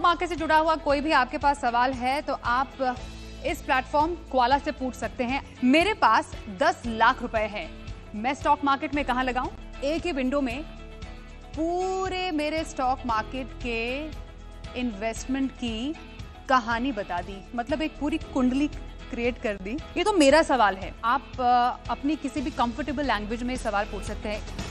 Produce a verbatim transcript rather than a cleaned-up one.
Market से जुड़ा हुआ कोई भी आपके पास सवाल है तो आप इस प्लेटफॉर्म क्वाला से पूछ सकते हैं। मेरे पास दस लाख रुपए हैं, मैं स्टॉक मार्केट में कहां लगाऊं? एक ही विंडो में पूरे मेरे स्टॉक मार्केट के इन्वेस्टमेंट की कहानी बता दी, मतलब एक पूरी कुंडली क्रिएट कर दी। ये तो मेरा सवाल है, आप अपनी किसी भी कंफर्टेबल लैंग्वेज में सवाल पूछ सकते हैं।